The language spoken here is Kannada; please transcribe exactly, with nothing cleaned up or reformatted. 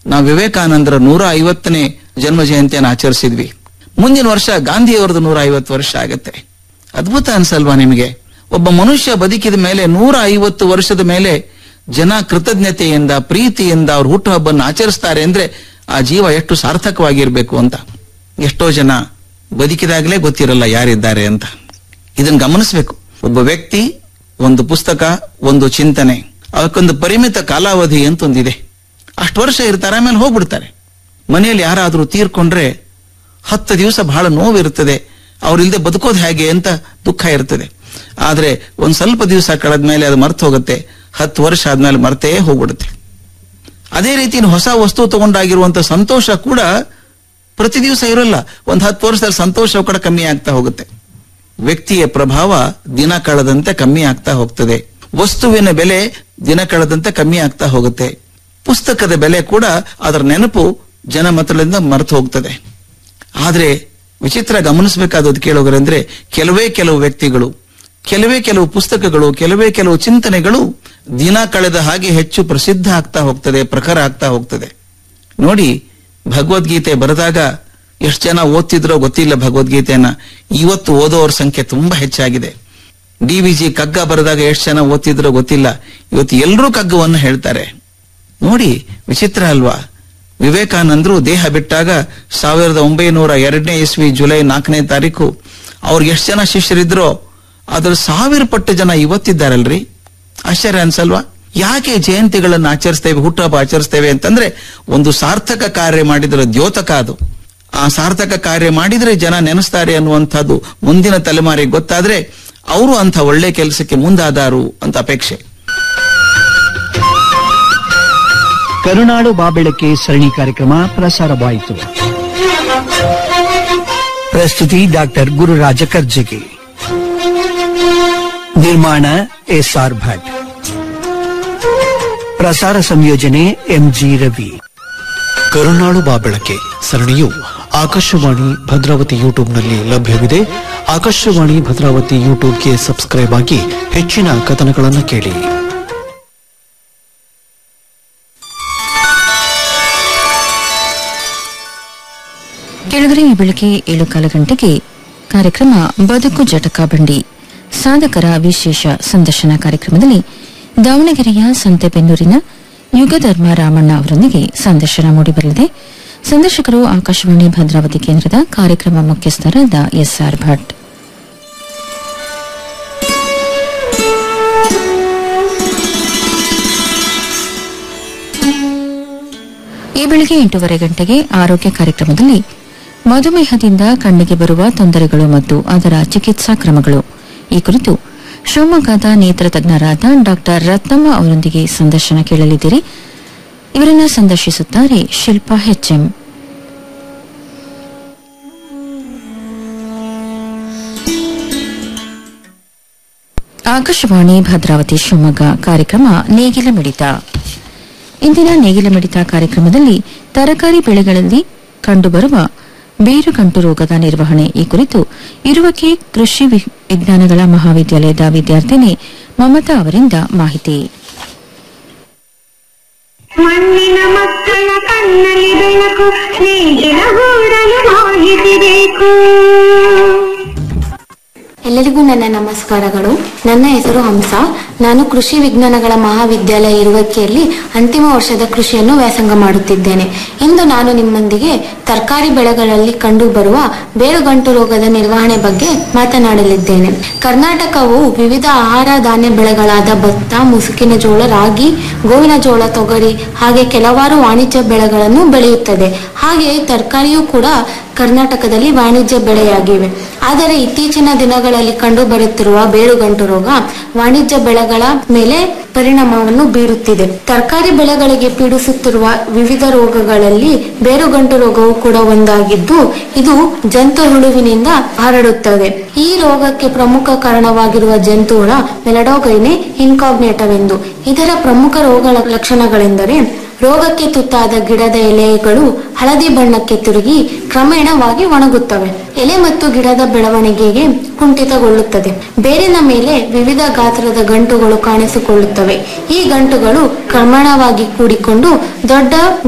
ನಾವು ವಿವೇಕಾನಂದರ ನೂರ ಐವತ್ತನೇ ಜನ್ಮ ಜಯಂತಿಯನ್ನು ಆಚರಿಸಿದ್ವಿ. ಮುಂದಿನ ವರ್ಷ ಗಾಂಧಿಯವರದ್ದು ನೂರ ಐವತ್ತು ವರ್ಷ ಆಗತ್ತೆ. ಅದ್ಭುತ ಅನ್ಸಲ್ವಾ ನಿಮಗೆ? ಒಬ್ಬ ಮನುಷ್ಯ ಬದುಕಿದ ಮೇಲೆ ನೂರ ಐವತ್ತು ವರ್ಷದ ಮೇಲೆ ಜನ ಕೃತಜ್ಞತೆಯಿಂದ ಪ್ರೀತಿಯಿಂದ ಅವ್ರ ಹುಟ್ಟುಹಬ್ಬನ್ನು ಆಚರಿಸ್ತಾರೆ ಅಂದ್ರೆ ಆ ಜೀವ ಎಷ್ಟು ಸಾರ್ಥಕವಾಗಿರ್ಬೇಕು ಅಂತ. ಎಷ್ಟೋ ಜನ ಬದುಕಿದಾಗಲೇ ಗೊತ್ತಿರಲ್ಲ ಯಾರಿದ್ದಾರೆ ಅಂತ. ಇದನ್ನ ಗಮನಿಸಬೇಕು. ಒಬ್ಬ ವ್ಯಕ್ತಿ, ಒಂದು ಪುಸ್ತಕ, ಒಂದು ಚಿಂತನೆ, ಅದಕ್ಕೊಂದು ಪರಿಮಿತ ಕಾಲಾವಧಿ ಅಂತ ಒಂದಿದೆ. ಅಷ್ಟು ವರ್ಷ ಇರ್ತಾರೆ, ಆಮೇಲೆ ಹೋಗ್ಬಿಡ್ತಾರೆ. ಮನೆಯಲ್ಲಿ ಯಾರಾದ್ರೂ ತೀರ್ಕೊಂಡ್ರೆ ಹತ್ತು ದಿವಸ ಬಹಳ ನೋವಿರ್ತದೆ, ಅವ್ರಿಲ್ದೆ ಬದುಕೋದು ಹೇಗೆ ಅಂತ ದುಃಖ ಇರ್ತದೆ. ಆದ್ರೆ ಒಂದ್ ಸ್ವಲ್ಪ ದಿವಸ ಕಳೆದ್ಮೇಲೆ ಅದು ಮರ್ತು ಹೋಗುತ್ತೆ. ಹತ್ತು ವರ್ಷ ಆದ್ಮೇಲೆ ಮರ್ತೇ ಹೋಗ್ಬಿಡುತ್ತೆ. ಅದೇ ರೀತಿ ಹೊಸ ವಸ್ತು ತಗೊಂಡಾಗಿರುವಂತ ಸಂತೋಷ ಕೂಡ ಪ್ರತಿ ದಿವಸ ಇರೋಲ್ಲ. ಒಂದ್ ಹತ್ತು ವರ್ಷದಲ್ಲಿ ಸಂತೋಷ ಕೂಡ ಕಮ್ಮಿ ಆಗ್ತಾ ಹೋಗುತ್ತೆ. ವ್ಯಕ್ತಿಯ ಪ್ರಭಾವ ದಿನ ಕಳೆದಂತೆ ಕಮ್ಮಿ ಆಗ್ತಾ ಹೋಗ್ತದೆ. ವಸ್ತುವಿನ ಬೆಲೆ ದಿನ ಕಳೆದಂತೆ ಕಮ್ಮಿ ಆಗ್ತಾ ಹೋಗುತ್ತೆ. ಪುಸ್ತಕದ ಬೆಲೆ ಕೂಡ ಅದರ ನೆನಪು ಜನಮತಗಳಿಂದ ಮರೆತು ಹೋಗ್ತದೆ. ಆದ್ರೆ ವಿಚಿತ್ರ ಗಮನಿಸಬೇಕಾದದ್ದು ಕೇಳೋಗರಂದ್ರೆ, ಕೆಲವೇ ಕೆಲವು ವ್ಯಕ್ತಿಗಳು, ಕೆಲವೇ ಕೆಲವು ಪುಸ್ತಕಗಳು, ಕೆಲವೇ ಕೆಲವು ಚಿಂತನೆಗಳು ದಿನ ಕಳೆದ ಹಾಗೆ ಹೆಚ್ಚು ಪ್ರಸಿದ್ಧ ಆಗ್ತಾ ಹೋಗ್ತದೆ, ಪ್ರಖರ ಆಗ್ತಾ ಹೋಗ್ತದೆ. ನೋಡಿ, ಭಗವದ್ಗೀತೆ ಬರೆದಾಗ ಎಷ್ಟು ಜನ ಓದ್ತಿದ್ರೋ ಗೊತ್ತಿಲ್ಲ ಭಗವದ್ಗೀತೆಯನ್ನ. ಇವತ್ತು ಓದೋರ ಸಂಖ್ಯೆ ತುಂಬಾ ಹೆಚ್ಚಾಗಿದೆ. ಡಿ ವಿ ಜಿ ಕಗ್ಗ ಬರೆದಾಗ ಎಷ್ಟು ಜನ ಓದ್ತಿದ್ರೋ ಗೊತ್ತಿಲ್ಲ. ಇವತ್ತು ಎಲ್ಲರೂ ಕಗ್ಗವನ್ನು ಹೇಳ್ತಾರೆ. ನೋಡಿ, ವಿಚಿತ್ರ ಅಲ್ವಾ? ವಿವೇಕಾನಂದರು ದೇಹ ಬಿಟ್ಟಾಗ ಸಾವಿರದ ಒಂಬೈನೂರ ಎರಡನೇ ಇಸ್ವಿ ಜುಲೈ ನಾಲ್ಕನೇ ತಾರೀಕು ಅವ್ರಿಗೆ ಎಷ್ಟು ಜನ ಶಿಷ್ಯರಿದ್ರೋ ಅದ್ರ ಸಾವಿರ ಪಟ್ಟು ಜನ ಇವತ್ತಿದ್ದಾರಲ್ರಿ. ಆಶ್ಚರ್ಯ ಅನ್ಸಲ್ವಾ? ಯಾಕೆ ಜಯಂತಿಗಳನ್ನು ಆಚರಿಸ್ತೇವೆ, ಹುಟ್ಟುಹಬ್ಬ ಆಚರಿಸ್ತೇವೆ ಅಂತಂದ್ರೆ, ಒಂದು ಸಾರ್ಥಕ ಕಾರ್ಯ ಮಾಡಿದ್ರೆ ದ್ಯೋತಕ ಅದು. ಆ ಸಾರ್ಥಕ ಕಾರ್ಯ ಮಾಡಿದ್ರೆ ಜನ ನೆನೆಸ್ತಾರೆ ಅನ್ನುವಂಥದ್ದು ಮುಂದಿನ ತಲೆಮಾರಿಗೆ ಗೊತ್ತಾದ್ರೆ ಅವರು ಅಂತ ಒಳ್ಳೆ ಕೆಲಸಕ್ಕೆ ಮುಂದಾದಾರು ಅಂತ ಅಪೇಕ್ಷೆ. ಕರುನಾಡು ಬಾಬೆಳಕೆ ಸರಣಿ ಕಾರ್ಯಕ್ರಮ ಪ್ರಸಾರವಾಯಿತು. ಪ್ರಸ್ತುತಿ ಡಾಕ್ಟರ್ ಗುರುರಾಜ ಕರ್ಜಗಿ, ನಿರ್ಮಾಣ ಎಸ್ ಆರ್ ಭಟ್, ಪ್ರಸಾರ ಸಂಯೋಜನೆ ಎಂಜಿ ರವಿ. ಕರುನಾಡು ಬಾಬೆಳಕೆ ಸರಣಿಯು ಆಕಾಶವಾಣಿ ಭದ್ರಾವತಿ ಯೂಟ್ಯೂಬ್ನಲ್ಲಿ ಲಭ್ಯವಿದೆ. ಆಕಾಶವಾಣಿ ಭದ್ರಾವತಿ ಯೂಟ್ಯೂಬ್ಗೆ ಸಬ್ಸ್ಕ್ರೈಬ್ ಆಗಿ ಹೆಚ್ಚಿನ ಕಥನಗಳನ್ನು ಕೇಳಿ. ಕೆಳಗರೆ ಈ ಬೆಳಗ್ಗೆ ಏಳು ಕಾಲ ಗಂಟೆಗೆ ಕಾರ್ಯಕ್ರಮ ಬದುಕು ಜಟಕಾ ಬಂಡಿ, ಸಾಧಕರ ವಿಶೇಷ ಸಂದರ್ಶನ ಕಾರ್ಯಕ್ರಮದಲ್ಲಿ ದಾವಣಗೆರೆಯ ಸಂತೆಬೆನ್ನೂರಿನ ಯುಗಧರ್ಮ ರಾಮಣ್ಣ ಅವರೊಂದಿಗೆ ಸಂದರ್ಶನ ಮೂಡಿಬರಲಿದೆ. ಸಂದರ್ಶಕರು ಆಕಾಶವಾಣಿ ಭದ್ರಾವತಿ ಕೇಂದ್ರದ ಕಾರ್ಯಕ್ರಮ ಮುಖ್ಯಸ್ಥರಾದ ಎಸ್ ಆರ್ ಭಟ್. ಈ ಬೆಳಗ್ಗೆ ಎಂಟೂವರೆ ಗಂಟೆಗೆ ಆರೋಗ್ಯ ಕಾರ್ಯಕ್ರಮದಲ್ಲಿ ಮಧುಮೇಹದಿಂದ ಕಣ್ಣಿಗೆ ಬರುವ ತೊಂದರೆಗಳು ಮತ್ತು ಅದರ ಚಿಕಿತ್ಸಾ ಕ್ರಮಗಳು ಈ ಕುರಿತು ಶಿವಮೊಗ್ಗದ ನೇತ್ರ ತಜ್ಞರಾದ ಡಾಕ್ಟರ್ ರತ್ನಮ್ಮ ಅವರೊಂದಿಗೆ ಸಂದರ್ಶನ ಕೇಳಲಿದ್ದೀರಿ. ಇವರನ್ನು ಸಂದರ್ಶಿಸುತ್ತಾರೆ ಶಿಲ್ಪಾ ಎಚ್ಎಂ. ಆಕಾಶವಾಣಿ ಭದ್ರಾವತಿ ಶಿವಮೊಗ್ಗ ಕಾರ್ಯಕ್ರಮ ನೇಗಿಲ ಮಿಡಿತ. ಇಂದಿನ ನೇಗಿಲ ಮಿಡಿತ ಕಾರ್ಯಕ್ರಮದಲ್ಲಿ ತರಕಾರಿ ಬೆಳೆಗಳಲ್ಲಿ ಕಂಡುಬರುವ ಬೇರುಗಂಟು ರೋಗದ ನಿರ್ವಹಣೆ ಈ ಕುರಿತು ಇರುವಕ್ಕೆ ಕೃಷಿ ವಿಜ್ಞಾನಗಳ ಮಹಾವಿದ್ಯಾಲಯದ ವಿದ್ಯಾರ್ಥಿನಿ ಮಮತಾ ಅವರಿಂದ ಮಾಹಿತಿ. ಮಣ್ಣಿನ ಮಕ್ಕಳ ಕಣ್ಣಲ್ಲಿ ಬೆಳಕು, ನೇಗಿಲ ಗೂಡಲು ಮಾಹಿತಿ ಬೇಕು. ಎಲ್ಲರಿಗೂ ನನ್ನ ನಮಸ್ಕಾರಗಳು. ನನ್ನ ಹೆಸರು ಹಂಸ. ನಾನು ಕೃಷಿ ವಿಜ್ಞಾನಗಳ ಮಹಾವಿದ್ಯಾಲಯ ಇರುವಕ್ಕಿಯಲ್ಲಿ ಅಂತಿಮ ವರ್ಷದ ಕೃಷಿಯನ್ನು ವ್ಯಾಸಂಗ ಮಾಡುತ್ತಿದ್ದೇನೆ. ಇಂದು ನಾನು ನಿಮ್ಮೊಂದಿಗೆ ತರಕಾರಿ ಬೆಳೆಗಳಲ್ಲಿ ಕಂಡುಬರುವ ಬೇರುಗಂಟು ರೋಗದ ನಿರ್ವಹಣೆ ಬಗ್ಗೆ ಮಾತನಾಡಲಿದ್ದೇನೆ. ಕರ್ನಾಟಕವು ವಿವಿಧ ಆಹಾರ ಧಾನ್ಯ ಬೆಳೆಗಳಾದ ಭತ್ತ, ಮುಸುಕಿನ ಜೋಳ, ರಾಗಿ, ಗೋವಿನ ಜೋಳ, ತೊಗರಿ ಹಾಗೆ ಕೆಲವಾರು ವಾಣಿಜ್ಯ ಬೆಳೆಗಳನ್ನು ಬೆಳೆಯುತ್ತದೆ. ಹಾಗೆಯೇ ತರಕಾರಿಯೂ ಕೂಡ ಕರ್ನಾಟಕದಲ್ಲಿ ವಾಣಿಜ್ಯ ಬೆಳೆಯಾಗಿವೆ. ಆದರೆ ಇತ್ತೀಚಿನ ದಿನಗಳಲ್ಲಿ ಕಂಡು ಬರುತ್ತಿರುವ ಬೇರುಗಂಟು ರೋಗ ವಾಣಿಜ್ಯ ಬೆಳೆಗಳ ಮೇಲೆ ಪರಿಣಾಮವನ್ನು ಬೀರುತ್ತಿದೆ. ತರಕಾರಿ ಬೆಳೆಗಳಿಗೆ ಪೀಡಿಸುತ್ತಿರುವ ವಿವಿಧ ರೋಗಗಳಲ್ಲಿ ಬೇರುಗಂಟು ರೋಗವು ಕೂಡ ಒಂದಾಗಿದ್ದು, ಇದು ಜಂತು ಹುಳುವಿನಿಂದ ಹರಡುತ್ತದೆ. ಈ ರೋಗಕ್ಕೆ ಪ್ರಮುಖ ಕಾರಣವಾಗಿರುವ ಜಂತು ಹುಳ ಮೆಲಡೋಗೈನೆ ಇನ್ಕಾಗ್ನೇಟವೆಂದು. ಇದರ ಪ್ರಮುಖ ರೋಗ ಲಕ್ಷಣಗಳೆಂದರೆ ರೋಗಕ್ಕೆ ತುತ್ತಾದ ಗಿಡದ ಎಲೆಗಳು ಹಳದಿ ಬಣ್ಣಕ್ಕೆ ತಿರುಗಿ ಕ್ರಮೇಣವಾಗಿ ಒಣಗುತ್ತವೆ. ಎಲೆ ಮತ್ತು ಗಿಡದ ಬೆಳವಣಿಗೆಗೆ ಕುಂಠಿತಗೊಳ್ಳುತ್ತದೆ. ಬೇರಿನ ಮೇಲೆ ವಿವಿಧ ಗಾತ್ರದ ಗಂಟುಗಳು ಕಾಣಿಸಿಕೊಳ್ಳುತ್ತವೆ. ಈ ಗಂಟುಗಳು ಕ್ರಮೇಣವಾಗಿ ಕೂಡಿಕೊಂಡು ದೊಡ್ಡ